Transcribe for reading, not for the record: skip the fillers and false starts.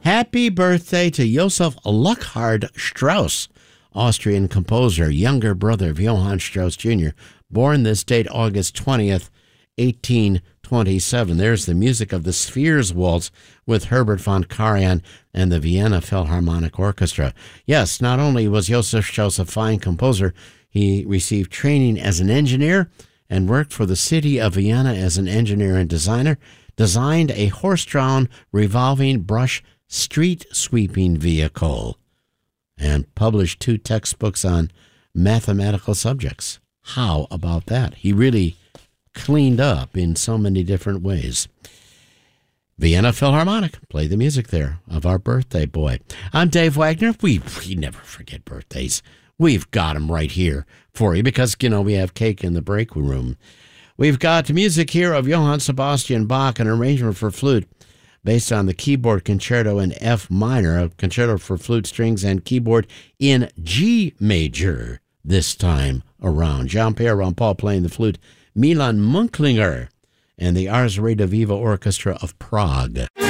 Happy birthday to Josef Luckhard Strauss, Austrian composer, younger brother of Johann Strauss Jr., born this date, August 20th, 1827. There's the music of the Spheres Waltz with Herbert von Karajan and the Vienna Philharmonic Orchestra. Yes, not only was Josef Strauss a fine composer, he received training as an engineer and worked for the city of Vienna as an engineer and designer, designed a horse-drawn revolving brush street sweeping vehicle, and published 2 textbooks on mathematical subjects. How about that? He really cleaned up in so many different ways. Vienna Philharmonic, play the music there of our birthday boy. I'm Dave Wagner. We never forget birthdays. We've got them right here for you because, we have cake in the break room. We've got music here of Johann Sebastian Bach, an arrangement for flute based on the keyboard concerto in F minor, a concerto for flute, strings, and keyboard in G major this time around. Jean-Pierre Rampal playing the flute, Milan Munklinger, and the Ars Reda Viva Orchestra of Prague.